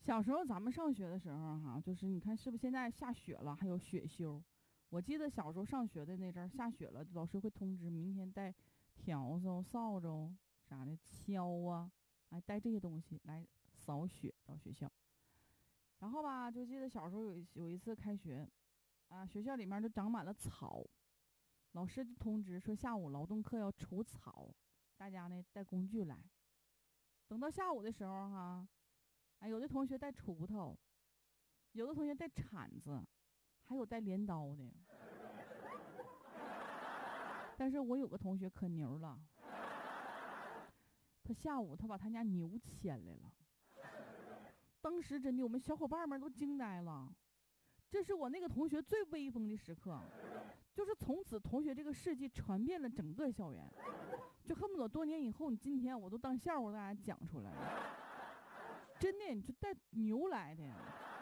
小时候咱们上学的时候哈，就是你看是不是现在下雪了，还有雪休。我记得小时候上学的那阵儿，下雪了，老师会通知明天带笤帚、扫帚啥的，锹啊，哎，带这些东西来扫雪到学校。然后吧，就记得小时候有一次开学，啊，学校里面就长满了草，老师就通知说下午劳动课要除草，大家呢带工具来。等到下午的时候哈，哎，有的同学带锄头，有的同学带铲子，还有带镰刀的。但是我有个同学可牛了，他下午他把他家牛牵来了。当时真的我们小伙伴们都惊呆了，这是我那个同学最威风的时刻，就是从此同学这个事迹传遍了整个校园，就恨不得多年以后你今天我都当笑话大家讲出来了。真的，你就带牛来的，